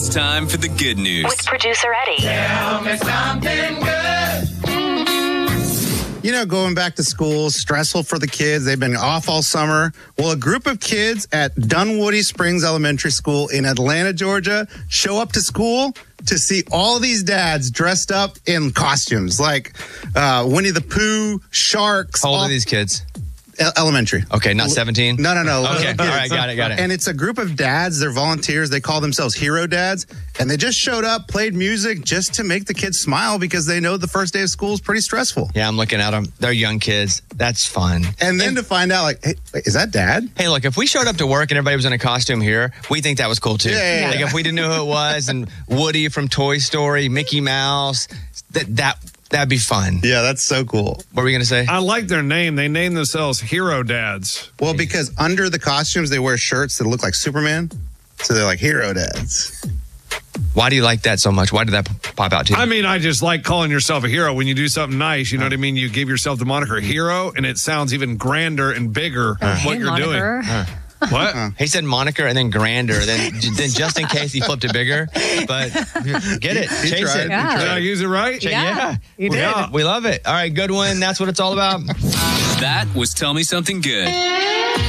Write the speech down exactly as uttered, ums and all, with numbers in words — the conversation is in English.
It's time for the good news. With producer Eddie. Tell me something good. You know, going back to school, stressful for the kids. They've been off all summer. Well, a group of kids at Dunwoody Springs Elementary School in Atlanta, Georgia, show up to school to see all these dads dressed up in costumes, like uh, Winnie the Pooh, sharks. How old all- are these kids? E- elementary. Okay, not seventeen? No, no, no. Okay, Little all right, kids. got it, got it. And it's a group of dads. They're volunteers. They call themselves Hero Dads. And they just showed up, played music just to make the kids smile because they know the first day of school is pretty stressful. Yeah, I'm looking at them. They're young kids. That's fun. And then to find out, like, hey, wait, is that dad? Hey, look, if we showed up to work and everybody was in a costume here, we think that was cool too. Yeah, yeah, yeah. Like if we didn't know who it was and Woody from Toy Story, Mickey Mouse, that that that'd be fun. Yeah, that's so cool. What were we going to say? I like their name. They name themselves Hero Dads. Well, because under the costumes, they wear shirts that look like Superman. So they're like Hero Dads. Why do you like that so much? Why did that pop out to you? I mean, I just like calling yourself a hero. When you do something nice, you know what I mean? You give yourself the moniker hero, and it sounds even grander and bigger Uh, what hey, you're moniker. doing. What? He said moniker and then grander, then then just in case he flipped it bigger. But get it, He chase tried. it. Yeah. Did I use it right? Yeah, you did. Yeah, we love it. All right, good one. That's what it's all about. That was Tell Me Something Good.